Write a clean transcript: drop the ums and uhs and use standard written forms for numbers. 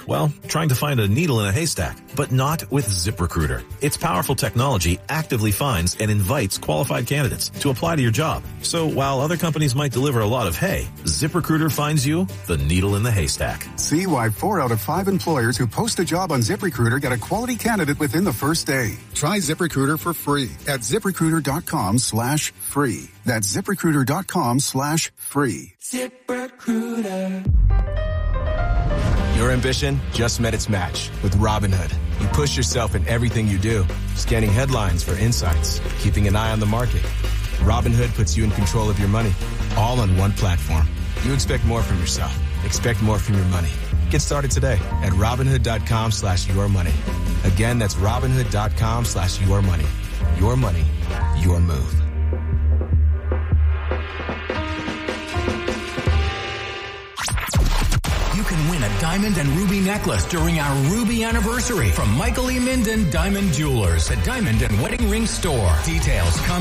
Well, trying to find a needle in a haystack, but not with ZipRecruiter. Its powerful technology actively finds and invites qualified candidates to apply to your job. So while other companies might deliver a lot of hay, ZipRecruiter finds you the needle in the haystack. See why 4 out of 5 employers who post a job on ZipRecruiter get a quality candidate within the first day. Try ZipRecruiter for free at ZipRecruiter.com/free. That's ZipRecruiter.com/free. ZipRecruiter. Your ambition just met its match with Robinhood. You push yourself in everything you do, scanning headlines for insights, keeping an eye on the market. Robinhood puts you in control of your money, all on one platform. You expect more from yourself. Expect more from your money. Get started today at Robinhood.com/yourmoney. Again, that's Robinhood.com/yourmoney. Your money, your move. You can win a diamond and ruby necklace during our Ruby anniversary from Michael E. Minden Diamond Jewelers, the Diamond and Wedding Ring Store. Details come